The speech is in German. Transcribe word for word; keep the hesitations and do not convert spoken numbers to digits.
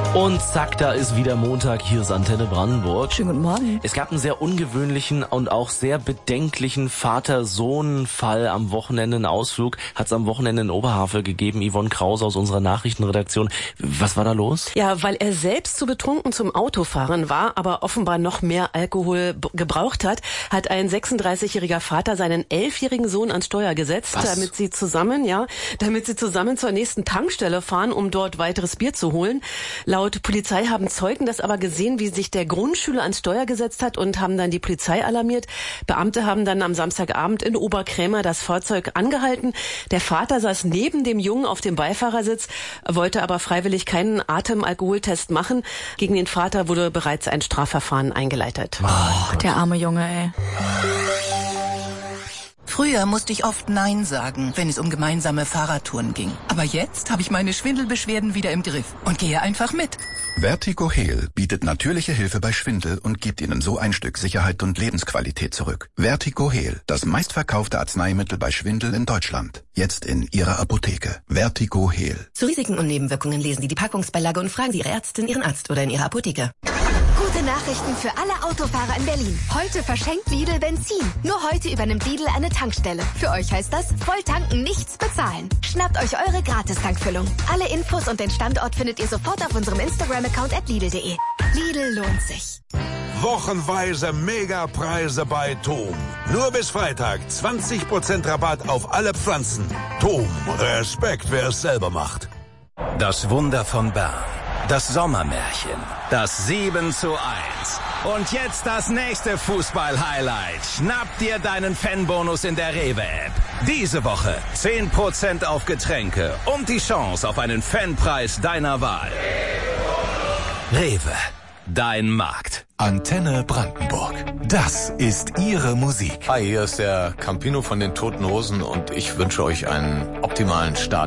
Und zack, da ist wieder Montag, hier ist Antenne Brandenburg. Schönen guten Morgen. Es gab einen sehr ungewöhnlichen und auch sehr bedenklichen Vater-Sohn-Fall am Wochenende. Einen Ausflug hat es am Wochenende in Oberhavel gegeben. Yvonne Krause aus unserer Nachrichtenredaktion. Was war da los? Ja, weil er selbst zu betrunken zum Autofahren war, aber offenbar noch mehr Alkohol b- gebraucht hat, hat ein sechsunddreißigjähriger Vater seinen elfjährigen Sohn ans Steuer gesetzt, Was? damit sie zusammen, ja, damit sie zusammen zur nächsten Tankstelle fahren, um dort weiteres Bier zu holen. Laut Polizei haben Zeugen das aber gesehen, wie sich der Grundschüler ans Steuer gesetzt hat und haben dann die Polizei alarmiert. Beamte haben dann am Samstagabend in Oberkrämer das Fahrzeug angehalten. Der Vater saß neben dem Jungen auf dem Beifahrersitz, wollte aber freiwillig keinen Atemalkoholtest machen. Gegen den Vater wurde bereits ein Strafverfahren eingeleitet. Oh, der arme Junge, ey. Früher musste ich oft Nein sagen, wenn es um gemeinsame Fahrradtouren ging. Aber jetzt habe ich meine Schwindelbeschwerden wieder im Griff und gehe einfach mit. Vertigo Heal bietet natürliche Hilfe bei Schwindel und gibt Ihnen so ein Stück Sicherheit und Lebensqualität zurück. Vertigo Heal, das meistverkaufte Arzneimittel bei Schwindel in Deutschland. Jetzt in Ihrer Apotheke. Vertigo Heal. Zu Risiken und Nebenwirkungen lesen Sie die Packungsbeilage und fragen Sie Ihre Ärztin, Ihren Arzt oder in Ihrer Apotheke. Gute Nachrichten für alle Autofahrer in Berlin. Heute verschenkt Lidl Benzin. Nur heute übernimmt Lidl eine Tankstelle. Für euch heißt das, voll tanken, nichts bezahlen. Schnappt euch eure Gratis-Tankfüllung. Alle Infos und den Standort findet ihr sofort auf unserem Instagram-Account at lidl punkt de. Lidl lohnt sich. Wochenweise Megapreise bei Tom. Nur bis Freitag zwanzig Prozent Rabatt auf alle Pflanzen. Tom, Respekt, wer es selber macht. Das Wunder von Bern. Das Sommermärchen. Das sieben zu eins. Und jetzt das nächste Fußball-Highlight. Schnapp dir deinen Fanbonus in der Rewe-App. Diese Woche zehn Prozent auf Getränke und die Chance auf einen Fanpreis deiner Wahl. Rewe. Dein Markt. Antenne Brandenburg. Das ist Ihre Musik. Hi, hier ist der Campino von den Toten Hosen und ich wünsche euch einen optimalen Start.